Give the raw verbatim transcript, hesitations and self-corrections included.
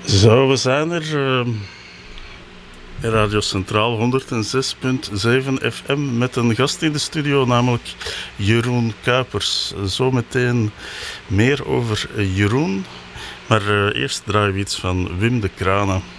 Zo, we zijn er. Uh, Radio Centraal honderdzes komma zeven F M met een gast in de studio, namelijk Jeroen Kuipers. Zometeen meer over Jeroen, maar uh, eerst draaien we iets van Wim de Kranen.